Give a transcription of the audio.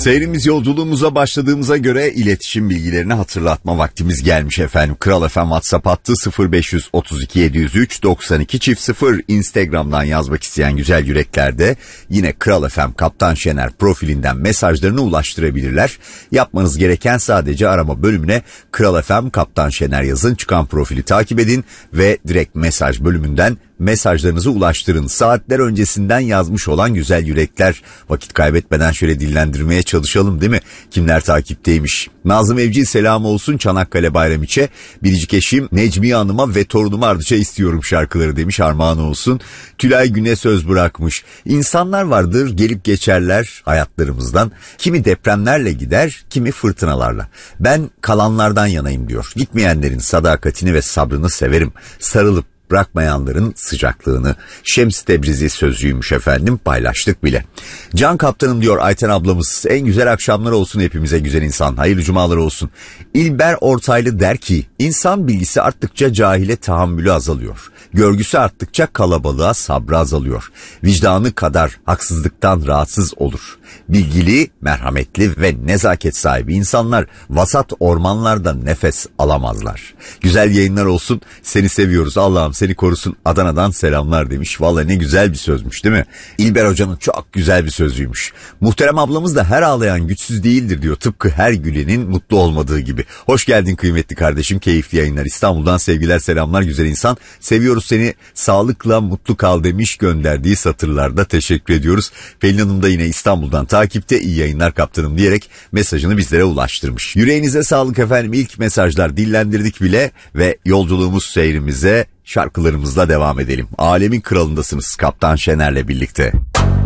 Seyrimiz yolculuğumuza başladığımıza göre iletişim bilgilerini hatırlatma vaktimiz gelmiş efendim. Kral FM WhatsApp hattı 0532 703 92 0. Instagram'dan yazmak isteyen güzel yürekler de yine Kral FM Kaptan Şener profilinden mesajlarını ulaştırabilirler. Yapmanız gereken sadece arama bölümüne Kral FM Kaptan Şener yazın, çıkan profili takip edin ve direkt mesaj bölümünden mesajlarınızı ulaştırın. Saatler öncesinden yazmış olan güzel yürekler, vakit kaybetmeden şöyle dillendirmeye çalışalım değil mi? Kimler takipteymiş? Nazım Evci selam olsun Çanakkale Bayramiç'e. Biricik eşim Necmiye Hanım'a ve torunuma Ardıç'a istiyorum şarkıları demiş, armağan olsun. Tülay Gün'e söz bırakmış. İnsanlar vardır gelip geçerler hayatlarımızdan. Kimi depremlerle gider, kimi fırtınalarla. Ben kalanlardan yanayım diyor. Gitmeyenlerin sadakatini ve sabrını severim. Sarılıp bırakmayanların sıcaklığını. Şems Tebrizi sözcüymüş efendim, paylaştık bile. Can kaptanım diyor Ayten ablamız, en güzel akşamlar olsun hepimize güzel insan, hayırlı cumalar olsun. İlber Ortaylı der ki, insan bilgisi arttıkça cahile tahammülü azalıyor. Görgüsü arttıkça kalabalığa sabrı azalıyor. Vicdanı kadar haksızlıktan rahatsız olur. Bilgili, merhametli ve nezaket sahibi insanlar vasat ormanlarda nefes alamazlar. Güzel yayınlar olsun, seni seviyoruz, Allah'ım seni korusun, Adana'dan selamlar demiş. Vallahi ne güzel bir sözmüş değil mi? İlber Hoca'nın çok güzel bir sözüymüş. Muhterem ablamız da her ağlayan güçsüz değildir diyor, tıpkı her gülenin mutlu olmadığı gibi. Hoş geldin kıymetli kardeşim, keyifli yayınlar. İstanbul'dan sevgiler selamlar güzel insan, seviyoruz seni, sağlıkla mutlu kal demiş gönderdiği satırlarda, teşekkür ediyoruz. Pelin Hanım da yine İstanbul'dan takipte, iyi yayınlar kaptanım diyerek mesajını bizlere ulaştırmış. Yüreğinize sağlık efendim, ilk mesajlar dillendirdik bile ve yolculuğumuz seyrimize şarkılarımızla devam edelim. Alemin kralındasınız Kaptan Şener'le birlikte.